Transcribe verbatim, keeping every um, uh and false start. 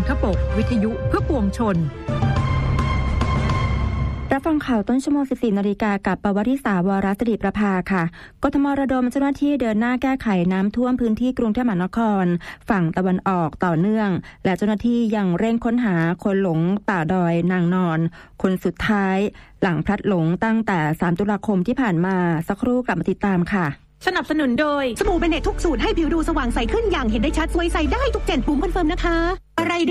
ทบกวิทยุเพื่อปวงชนรับฟังข่าวต้นชั่วโมง สิบสี่นาฬิกา กับปวริษาวรศิริประภาค่ะกทมระดมเจ้าหน้าที่เดินหน้าแก้ไขน้ำท่วมพื้นที่กรุงเทพมหานครฝั่งตะวันออกต่อเนื่องและเจ้าหน้าที่ยังเร่งค้นหาคนหลงป่าดอยนางนอนคนสุดท้ายหลังพลัดหลงตั้งแต่สามตุลาคมที่ผ่านมาสักครู่กลับมาติดตามค่ะสนับสนุนโดยสบู่เบเนตทุกสูตรให้ผิวดูสว่างใสขึ้นอย่างเห็นได้ชัดสวยใสได้ทุกเจนปุ่มคอนเฟิร์มนะคะอะไร